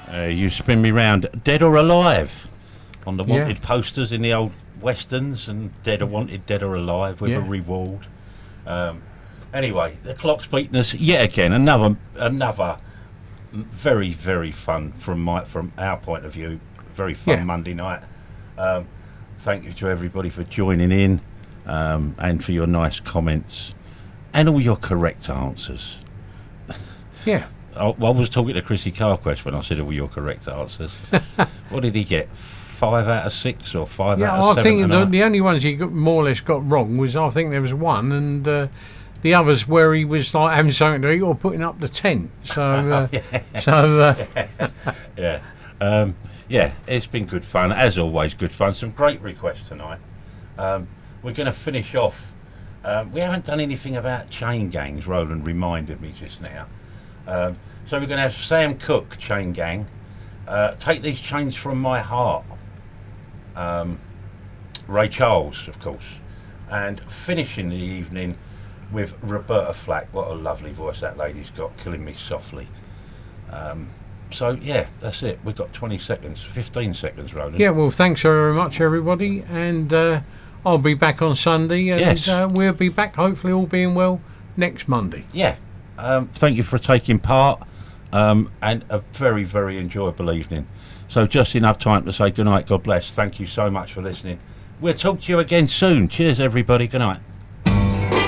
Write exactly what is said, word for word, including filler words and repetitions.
Uh, you spin me round. Dead or alive? On the wanted Yeah. posters in the old westerns, and dead or wanted, dead or alive with Yeah. a reward. Um, anyway, the clock's beating us yet again. Another, another very, very fun from my from our point of view. Very fun Yeah. Monday night. Um, thank you to everybody for joining in, um, and for your nice comments and all your correct answers. Yeah. I, I was talking to Chrissy Carquest when I said all your correct answers. What did he get? Five out of six or five Yeah, out of I seven? think and the, a- the only ones he got, more or less got wrong was I think there was one, and uh, the others where he was like having something to eat or putting up the tent. So, uh, so uh, yeah, um, yeah, it's been good fun as always. Good fun. Some great requests tonight. Um, we're going to finish off. Um, we haven't done anything about chain gangs. Roland reminded me just now. Um, so we're going to have Sam Cooke, Chain Gang. Uh, Take These Chains From My Heart. Um, Ray Charles, of course. And finishing the evening with Roberta Flack. What a lovely voice that lady's got, Killing Me Softly. Um, so, yeah, that's it. We've got twenty seconds, fifteen seconds, Roland. yeah. Well, thanks very much, everybody, and uh, I'll be back on Sunday, and Yes. uh, we'll be back, hopefully, all being well, next Monday. Yeah. Um, thank you for taking part, um, and a very, very enjoyable evening. So just enough time to say goodnight, God bless. Thank you so much for listening. We'll talk to you again soon. Cheers, everybody. Good night.